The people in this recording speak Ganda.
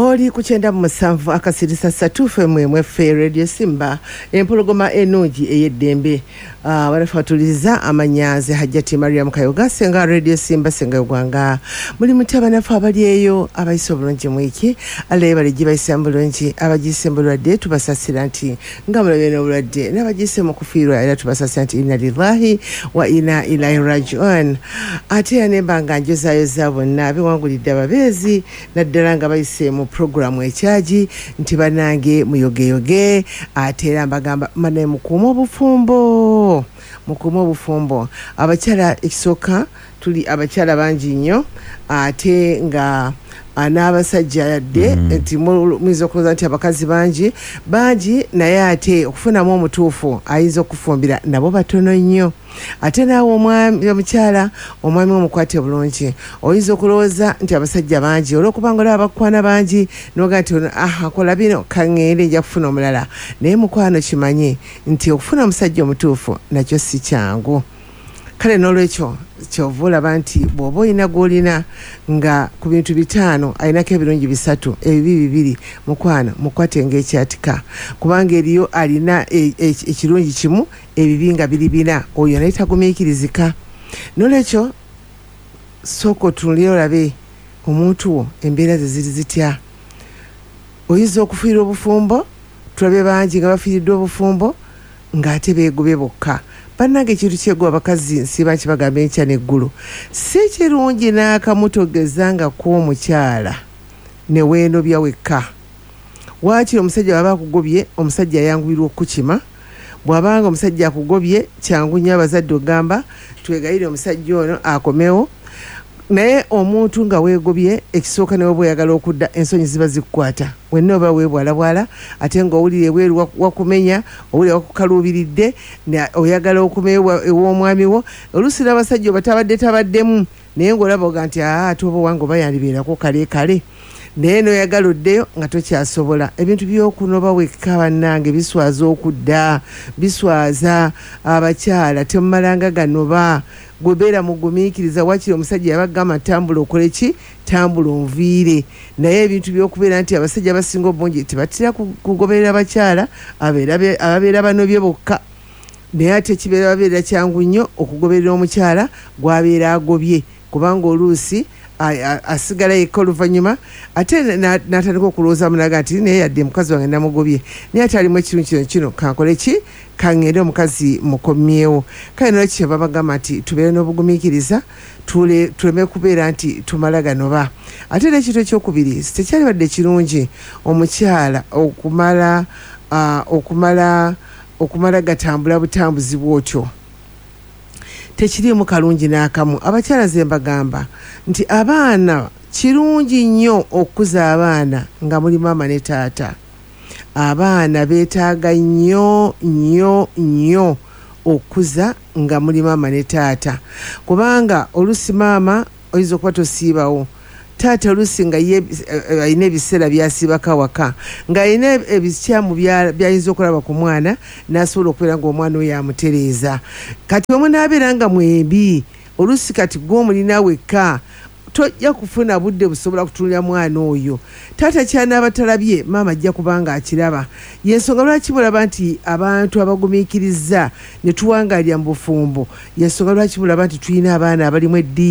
Oli kuchenda musanvu akasirisa satufe mwefe Radio Simba empologoma enoji eyeddembe barafatuliza amanyaze Hajjati Mariam Kayoga senga Radio Simba senga Ugwanga muri mutabana fa abali eyo abayisobulonje mwiki aleba ligiba isambulonje abajisembulwadde tubasasira nti ngamulabe n'obulwadde n'abajise mu kufiirwa era tubasasira nti inna lillahi wa inna ilaihi raji'un ate anembanga njozayo zabo nabe wangulidde ababeezi naddala nga bayise mu programu echaji nti banange muyogeyoge atera mbagamba mane mukumo bufumbo abakyala ekisoka tuli abakyala bangi nnyo ate nga n'abasajja yadde nti mwiza okuloza nti abakazi bangi naye ate okufunamu omutuufu ayinza okufumbira nabo batono nnyo ate naawe omukyala omwami omukwate bulungi oyinza okulowooza nti abasajja bangi olw'okubanga olaba bakwana bangi noga nti akola bino kaŋŋende nja kufuna omulala naye mukwano kimanye nti okufuna omusajja omutuufu nakyo si kyangu kale n'olwekyo kyova olaba nti bw'oba olina gw'olina nga ku bintu 5 alinako ebirungi 3 ebibi 2 mukwano mukwate ng'ekyatika kubanga eriyo alina ekirungi kimu ebibi nga 4 oyo naye tagumiikirizika n'olwekyo sooka otunulire olabe omuntu wo embeera ze ziri zitya oyinza okufiirwa obufumbo tulabe bangi nga bafiiriddwa obufumbo ng'ate beegobye bokka bannange ekintu kyegwa abakazi nsiba nkibagamba enkya n'eggulu si kirungi n'akamutogeza nga kw'omukyala ne weenobya wekka waakiri omusajja bw'aba akugobye omusajja ayanguyirwa okukima bw'abanga omusajja akugobye kyangu nnyo abazadde ogamba twegayire omusajja ono akomewo naye omuntu nga weegobye ekisooka ne bwe oyagala okudda ensonyi ziba zikukwata wenna oba weebwalabwala ate ng'owulira ebweru wakumenya owulira wakukaluubiridde oyagala okumeewa ew'omwami wo oluusi n'abasajja oba tabaddemu naye ng'olaba oga nti ate oba owange oba yandibeerako kale naye n'oyagala oddeyo nga tokyasobola ebintu by'okunoba wekka bannange biswaza okudda biswaza abakyala temumalanga ganoba gwebeera mugumiikiriza wakiri omusajja yabagamba tambula okole ki tambula onviire naye ebintu by'okubeera nti abasajja basinga obungi tebatera kugoberera abakyala ababeera banobye bokka naye ate kibeera babeera kyangu nnyo okugoberera omukyala gwabeera agobye kubanga oluusi asigala yekka oluvannyuma ate n'atandika okulowooza munaga nti naye yadde mukazi wange namugobye naye ate alimu ekirungi kino kankole ki kaŋŋende omukazi mukomyewo kale nolwekyo babagamba nti tubeere n'obugumiikiriza tuleme kubeera nti tumala ganoba ate n'ekintu ekyokubiri tekyali badde kirungi omukyala okumala gatambula butambuzi bwotyo tekirimu kalungi n'akamu abakyala ze mbagamba nti abaana kirungi nnyo okukuza abaana nga muli maama ne taata abaana beetaaga nnyo okuza nga muli maama ne taata kubanga oluusi maama oyinza okuba tosiibawo taata oluusi nga alina ebiseera byasiibako awaka ng'alina ebikyamu byayinza okulaba ku mwana n'asobola okubeera ng'omwana oyo amutereeza kati omunaabeera nga mwembi oluusi kati gw'omulina wekka tojja kufuna budde busobola kutunulira mwana oyo taata kyanaaba talabye maama ajja kubanga akiraba yensonga lwaki bulaba nti abantu abagumiikiriza ne tuwangaalira mu bufumbo yensonga lwaki bulaba nti tulina abaana abalimu eddiini